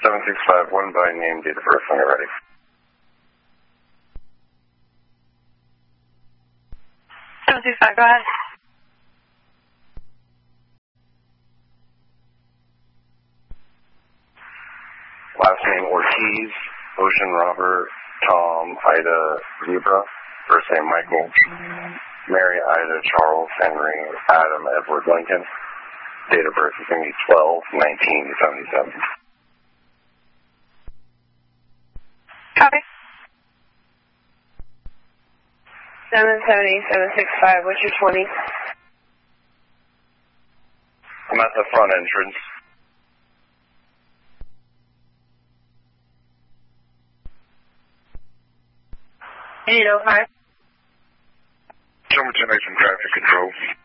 7651 by name, date of birth when you're ready. Go ahead. Last name Ortiz, Ocean Robert, Tom, Ida, Zebra. First name Michael, Mary, Ida, Charles, Henry, Adam, Edward, Lincoln. Date of birth is going to be 12/19/77. Copy. 770-765, what's your 20? I'm at the front entrance. 805. Someone tonight from traffic control.